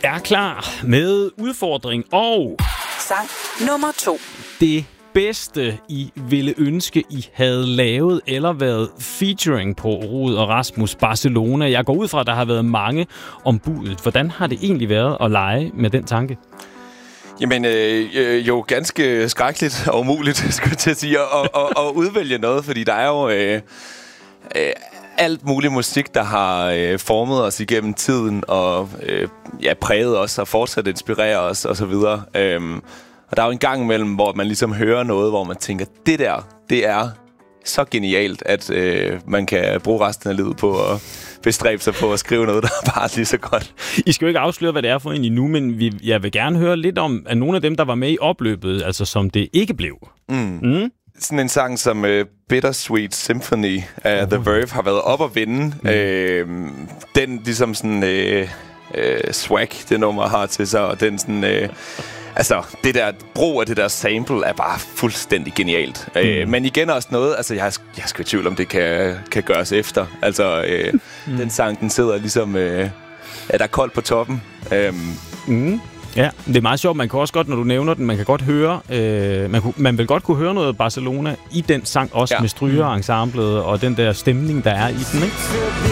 er klar med udfordring og sang nummer 2. Det bedste, I ville ønske, I havde lavet eller været featuring på Rud og Rasmus Barcelona. Jeg går ud fra, at der har været mange om budet. Hvordan har det egentlig været at lege med den tanke? Jamen, jo ganske skrækkeligt og umuligt, skulle jeg til at sige, at udvælge noget, fordi der er jo alt mulig musik, der har formet os igennem tiden, og præget os og fortsat inspirerer os, og så videre. Og der er jo en gang imellem, hvor man ligesom hører noget, hvor man tænker, det er så genialt, at man kan bruge resten af livet på at bestræbe sig på at skrive noget, der er bare lige så godt. I skal jo ikke afsløre, hvad det er for en endnu, men jeg vil gerne høre lidt om at nogle af dem, der var med i opløbet, altså som det ikke blev. Sådan en sang som Bittersweet Symphony af The Verve har været op at vinde. Den ligesom sådan swag, det nummer har til sig, og den sådan... Altså, det der brug af det der sample er bare fuldstændig genialt. Men igen også noget, altså jeg er sgu i tvivl om det kan gøres efter. Altså, den sang, den sidder ligesom, der er koldt på toppen. Ja, det er meget sjovt. Man kan også godt, når du nævner den, man kan godt høre, man vil godt kunne høre noget Barcelona i den sang, også med strygerensemblet og den der stemning, der er i den, ikke?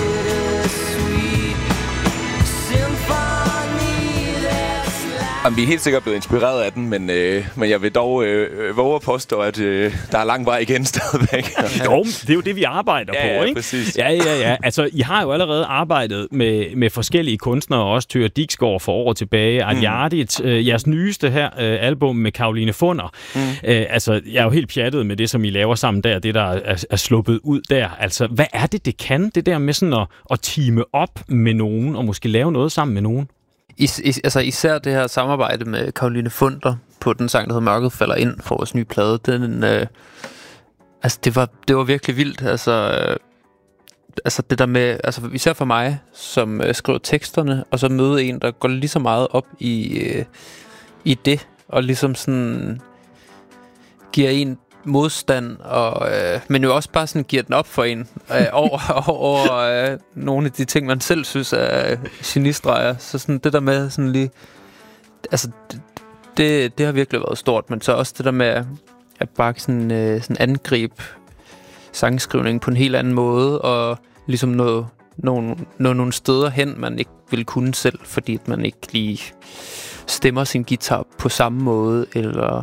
Jamen, vi er helt sikkert blevet inspireret af den, men jeg vil dog våge at påstå, at der er lang vej igen stadigvæk. Jo, det er jo det, vi arbejder på, ikke? Præcis. Ja. Altså, I har jo allerede arbejdet med forskellige kunstnere, også Thyra Diksgaard for år tilbage, Adjardit, jeres nyeste her album med Caroline Funder. Altså, jeg er jo helt pjattet med det, som I laver sammen der, det der er sluppet ud der. Altså, hvad er det kan, det der med sådan at teame op med nogen, og måske lave noget sammen med nogen? Altså især det her samarbejde med Caroline Funder på den sang, der hedder Mørket falder ind for vores nye plade, altså det var virkelig vildt. Altså det der med, altså især for mig, som skriver teksterne, og så møde en, der går lige så meget op i det, og ligesom sådan giver en modstand, men jo også bare sådan giver den op for en over nogle af de ting, man selv synes er genistreger. Så sådan det der med sådan lige, altså det har virkelig været stort, men så også det der med at bare sådan angribe sangskrivning på en helt anden måde, og ligesom nå nogle steder hen, man ikke ville kunne selv, fordi man ikke lige stemmer sin guitar på samme måde, eller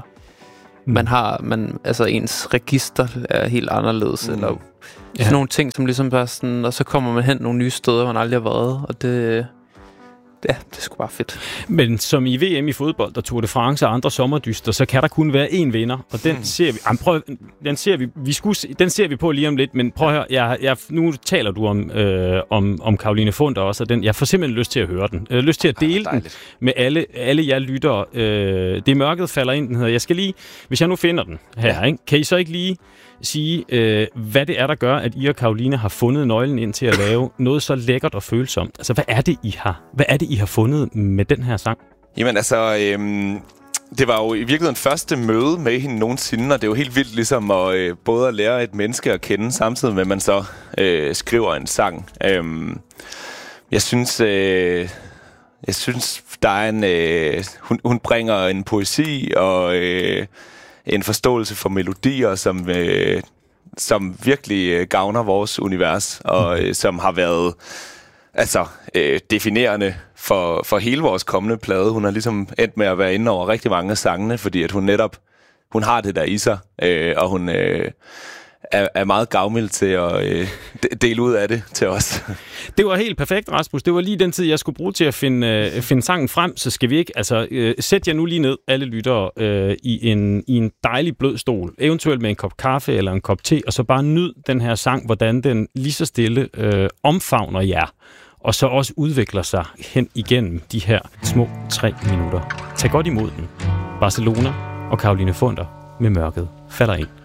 altså ens register er helt anderledes, eller sådan nogle ting, som ligesom bare sådan, og så kommer man hen nogle nye steder, man aldrig har været, og det er sgu bare fedt. Men som i VM i fodbold, og Tour de France og andre sommerdyster, så kan der kun være én vinder, og den ser vi. Den ser vi på lige om lidt, men prøv at høre, nu taler du om Caroline Funder også, og jeg får simpelthen lyst til at høre den. Lyst til at dele den med alle jer lyttere. Det Mørket falder ind, den hedder. Jeg skal lige, hvis jeg nu finder den her, ikke? Kan I så ikke lige sige, hvad det er, der gør, at I og Caroline har fundet nøglen ind til at lave noget så lækkert og følsomt? Altså, hvad er det, I har fundet med den her sang? Jamen altså, det var jo i virkeligheden første møde med hende nogensinde, og det er jo helt vildt ligesom både at lære et menneske at kende, samtidig med at man så skriver en sang. Jeg synes, der er hun bringer en poesi og en forståelse for melodier, som virkelig gavner vores univers, og som har været definerende for hele vores kommende plade. Hun har ligesom endt med at være inde over rigtig mange af sangene, fordi at hun har det der i sig, og hun er meget gavmild til at dele ud af det til os. Det var helt perfekt, Rasmus. Det var lige den tid, jeg skulle bruge til at finde sangen frem, så skal vi ikke... Altså, sæt jer nu lige ned, alle lyttere, i en dejlig blød stol, eventuelt med en kop kaffe eller en kop te, og så bare nyd den her sang, hvordan den lige så stille omfavner jer, og så også udvikler sig hen igennem de her små 3 minutter. Tag godt imod den. Barcelona og Caroline Funder med Mørket falder ind.